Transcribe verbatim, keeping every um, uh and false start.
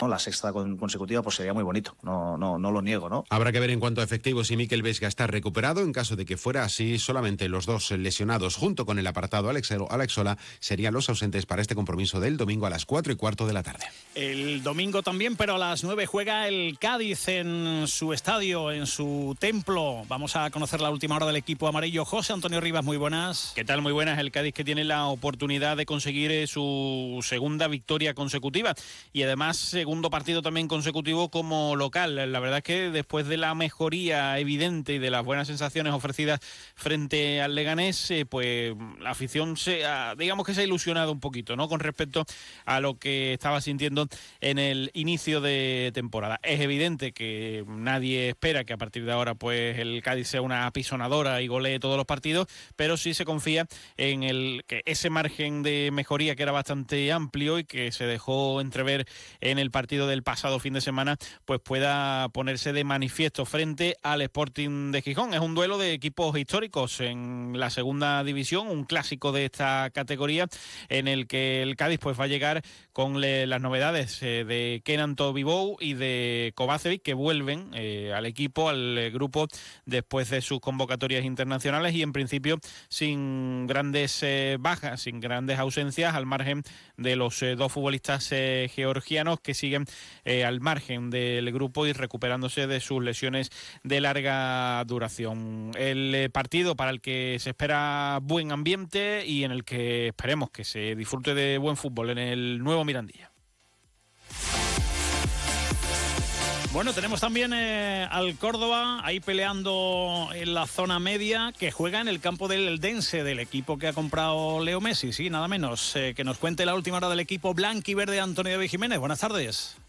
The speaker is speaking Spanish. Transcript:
¿no? La sexta con, consecutiva pues sería muy bonito, no, no, no lo niego, ¿no? Habrá que ver en cuanto a efectivos si Mikel Vesga está recuperado. En caso de que fuera así, solamente los dos lesionados junto con el apartado Alex, Alex Sola serían los ausentes para este compromiso del domingo a las cuatro y cuarto de la tarde. El domingo también, pero a las nueve juega el Cádiz en su estadio, en su templo. Vamos a conocer la última hora del equipo amarillo. José Antonio Rivas, muy buenas. ¿Qué tal? Muy buenas. El Cádiz que tiene la oportunidad de conseguir su segunda victoria consecutiva y además segundo partido también consecutivo como local. La verdad es que después de la mejoría evidente y de las buenas sensaciones ofrecidas frente al Leganés, eh, pues la afición se ha, digamos que se ha ilusionado un poquito, ¿no?, con respecto a lo que estaba sintiendo en el inicio de temporada. Es evidente que nadie espera que a partir de ahora pues el Cádiz sea una apisonadora y golee todos los partidos, pero sí se confía en el que ese margen de mejoría que era bastante amplio y que se dejó entrever en el partido del pasado fin de semana, pues pueda ponerse de manifiesto frente al Sporting de Gijón. Es un duelo de equipos históricos en la segunda división, un clásico de esta categoría en el que el Cádiz pues va a llegar con le, las novedades eh, de Kenan Tobibou y de Kovacevic, que vuelven eh, al equipo, al eh, grupo después de sus convocatorias internacionales y en principio sin grandes eh, bajas, sin grandes ausencias, al margen de los eh, dos futbolistas eh, georgianos que siguen eh, al margen del grupo y recuperándose de sus lesiones de larga duración. El eh, partido para el que se espera buen ambiente y en el que esperemos que se disfrute de buen fútbol en el nuevo Mirandilla. Bueno, tenemos también eh, al Córdoba ahí peleando en la zona media, que juega en el campo del Eldense, del equipo que ha comprado Leo Messi, sí, nada menos. Eh, que nos cuente la última hora del equipo blanquiverde, Antonio David Jiménez. Buenas tardes.